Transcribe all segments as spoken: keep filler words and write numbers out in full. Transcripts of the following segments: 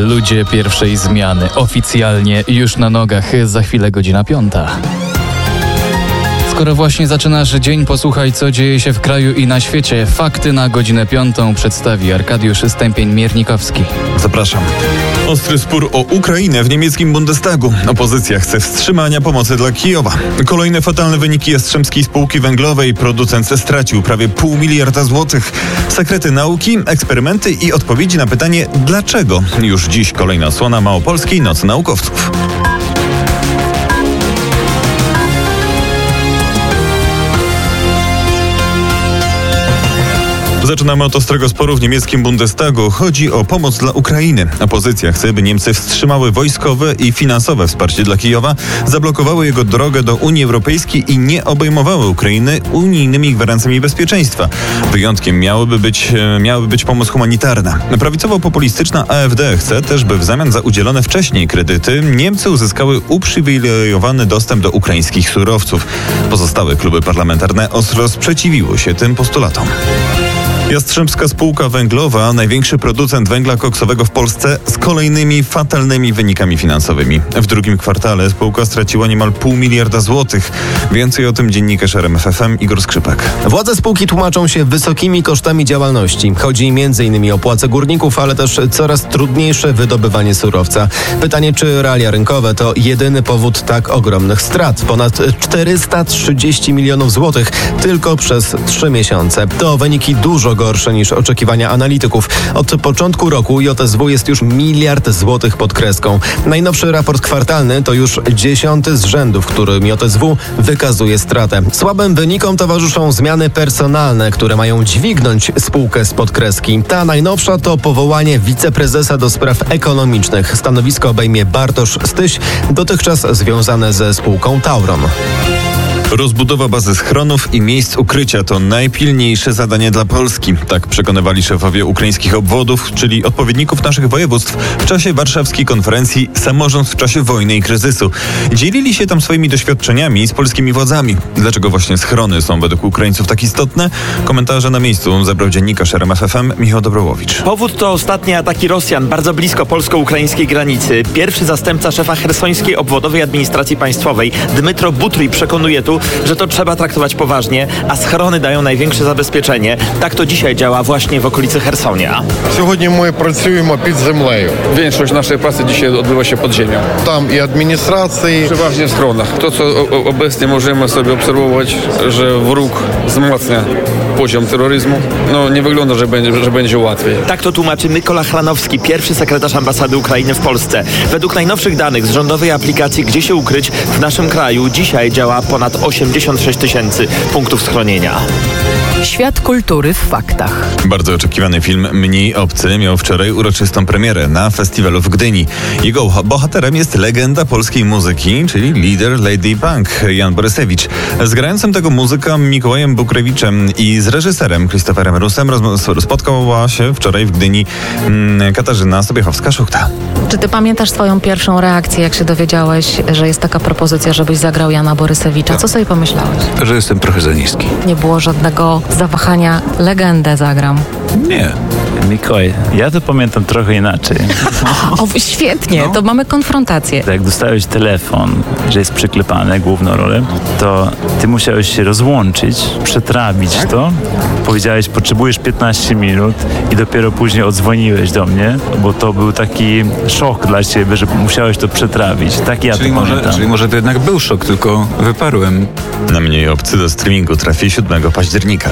Ludzie pierwszej zmiany. Oficjalnie już na nogach. Za chwilę godzina piąta. Skoro właśnie zaczynasz dzień, posłuchaj, co dzieje się w kraju i na świecie. Fakty na godzinę piątą przedstawi Arkadiusz Stępień-Miernikowski. Zapraszam. Ostry spór o Ukrainę w niemieckim Bundestagu. Opozycja chce wstrzymania pomocy dla Kijowa. Kolejne fatalne wyniki Jastrzębskiej Spółki Węglowej. Producent stracił prawie pół miliarda złotych. Sekrety nauki, eksperymenty i odpowiedzi na pytanie dlaczego. Już dziś kolejna odsłona Małopolskiej Nocy Naukowców. Zaczynamy od ostrego sporu w niemieckim Bundestagu. Chodzi o pomoc dla Ukrainy. Opozycja chce, by Niemcy wstrzymały wojskowe i finansowe wsparcie dla Kijowa, zablokowały jego drogę do Unii Europejskiej i nie obejmowały Ukrainy unijnymi gwarancjami bezpieczeństwa. Wyjątkiem miałyby być, miałaby być pomoc humanitarna. Prawicowo-populistyczna A F D chce też, by w zamian za udzielone wcześniej kredyty Niemcy uzyskały uprzywilejowany dostęp do ukraińskich surowców. Pozostałe kluby parlamentarne ostro sprzeciwiły się tym postulatom. Jastrzębska Spółka Węglowa, największy producent węgla koksowego w Polsce, z kolejnymi fatalnymi wynikami finansowymi. W drugim kwartale spółka straciła niemal pół miliarda złotych. Więcej o tym dziennikarz R M F F M Igor Skrzypek. Władze spółki tłumaczą się wysokimi kosztami działalności. Chodzi między innymi o płace górników, ale też coraz trudniejsze wydobywanie surowca. Pytanie, czy realia rynkowe to jedyny powód tak ogromnych strat. Ponad czterysta trzydzieści milionów złotych tylko przez trzy miesiące. To wyniki dużo gorsze niż oczekiwania analityków. Od początku roku J S W jest już miliard złotych pod kreską. Najnowszy raport kwartalny to już dziesiąty z rzędu, w którym J S W wykazuje stratę. Słabym wynikom towarzyszą zmiany personalne, które mają dźwignąć spółkę spod kreski. Ta najnowsza to powołanie wiceprezesa do spraw ekonomicznych. Stanowisko obejmie Bartosz Styś, dotychczas związane ze spółką Tauron. Rozbudowa bazy schronów i miejsc ukrycia to najpilniejsze zadanie dla Polski. Tak przekonywali szefowie ukraińskich obwodów, czyli odpowiedników naszych województw w czasie warszawskiej konferencji Samorząd w czasie wojny i kryzysu. Dzielili się tam swoimi doświadczeniami z polskimi władzami. Dlaczego właśnie schrony są według Ukraińców tak istotne? Komentarze na miejscu zebrał dziennikarz R M F F M Michał Dobrołowicz. Powód to ostatnie ataki Rosjan bardzo blisko polsko-ukraińskiej granicy. Pierwszy zastępca szefa Chersońskiej Obwodowej Administracji Państwowej Dmytro Butryj przekonuje tu, że to trzeba traktować poważnie, a schrony dają największe zabezpieczenie. Tak to dzisiaj działa właśnie w okolicy Chersonia. Сьогодні ми працюємо під землею. Większość naszej pracy dzisiaj odbywa się pod ziemią. Tam i administracji. Przeważnie w schronach. To, co o, obecnie możemy sobie obserwować, że wróg wzmacnia poziom terroryzmu, no nie wygląda, że będzie, że będzie łatwiej. Tak to tłumaczy Mykola Chranowski, pierwszy sekretarz ambasady Ukrainy w Polsce. Według najnowszych danych z rządowej aplikacji Gdzie się ukryć w naszym kraju dzisiaj działa ponad osiemdziesiąt sześć tysięcy punktów schronienia. Świat kultury w faktach. Bardzo oczekiwany film Mniej obcy miał wczoraj uroczystą premierę na festiwalu w Gdyni. Jego bohaterem jest legenda polskiej muzyki, czyli lider Lady Punk Jan Borysewicz. Z grającym tego muzyka Mikołajem Bukrewiczem i z reżyserem Krzysztofem Rusem spotkała się wczoraj w Gdyni hmm, Katarzyna Sobiechowska-Szuchta. Czy ty pamiętasz swoją pierwszą reakcję, jak się dowiedziałeś, że jest taka propozycja, żebyś zagrał Jana Borysewicza? Co sobie pomyślałeś? Że jestem trochę za niski. Nie było żadnego zawahania, legendę zagram. Nie. Mikołaj, ja to pamiętam trochę inaczej. O, świetnie, to mamy konfrontację. Jak dostałeś telefon, że jest przyklepane główną rolę, to ty musiałeś się rozłączyć, przetrawić to. Powiedziałeś, potrzebujesz piętnaście minut i dopiero później odzwoniłeś do mnie, bo to był taki szok dla ciebie, że musiałeś to przetrawić. Tak ja czyli to może, pamiętam. Czyli może to jednak był szok, tylko wyparłem. Na Mniej obcy do streamingu trafi siódmego października.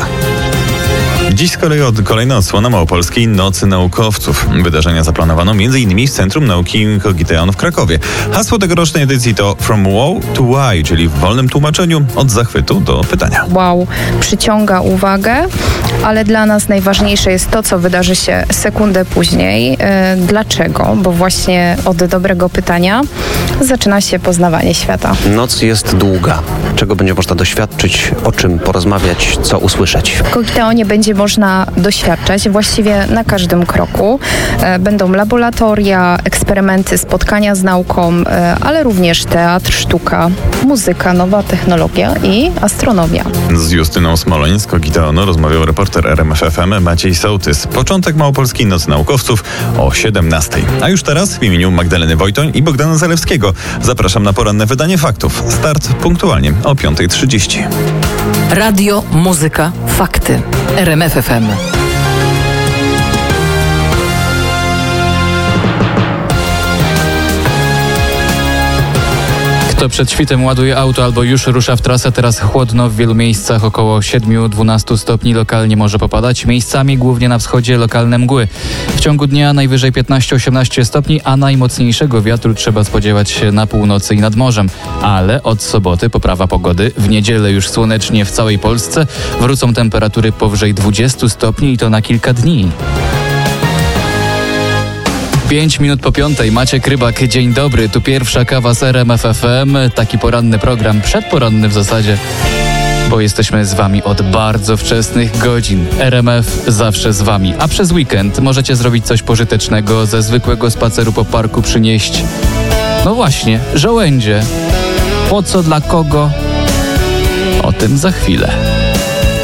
Dziś z kolei od kolejna odsłona Małopolskiej Nocy Naukowców. Wydarzenia zaplanowano m.in. w Centrum Nauki Kogiteon w Krakowie. Hasło tegorocznej edycji to From Wow to Why, czyli w wolnym tłumaczeniu od zachwytu do pytania. Wow przyciąga uwagę, ale dla nas najważniejsze jest to, co wydarzy się sekundę później. Dlaczego? Bo właśnie od dobrego pytania zaczyna się poznawanie świata. Noc jest długa. Czego będzie można doświadczyć, o czym porozmawiać, co usłyszeć? W Kogiteonie będzie można doświadczać właściwie na każdym kroku. E, Będą laboratoria, eksperymenty, spotkania z nauką, e, ale również teatr, sztuka, muzyka, nowa technologia i astronomia. Z Justyną Smoloń z Kogiteonu rozmawiał reporter R M F F M Maciej Sołtys. Początek Małopolskiej Nocy Naukowców o siedemnastej. A już teraz w imieniu Magdaleny Wojtoń i Bogdana Zalewskiego zapraszam na poranne wydanie faktów. Start punktualnie o piąta trzydzieści. Radio, muzyka, fakty. R M F F M. Kto przed świtem ładuje auto albo już rusza w trasę, teraz chłodno w wielu miejscach, około siedem do dwunastu stopni, lokalnie może popadać, miejscami głównie na wschodzie lokalne mgły. W ciągu dnia najwyżej piętnaście do osiemnastu stopni, a najmocniejszego wiatru trzeba spodziewać się na północy i nad morzem. Ale od soboty poprawa pogody, w niedzielę już słonecznie w całej Polsce, wrócą temperatury powyżej dwudziestu stopni i to na kilka dni. Pięć minut po piątej, Maciek Rybak, dzień dobry, tu pierwsza kawa z R M F F M, taki poranny program, przedporanny w zasadzie, bo jesteśmy z wami od bardzo wczesnych godzin. R M F zawsze z wami, a przez weekend możecie zrobić coś pożytecznego, ze zwykłego spaceru po parku przynieść, no właśnie, żołędzie. Po co, dla kogo? O tym za chwilę.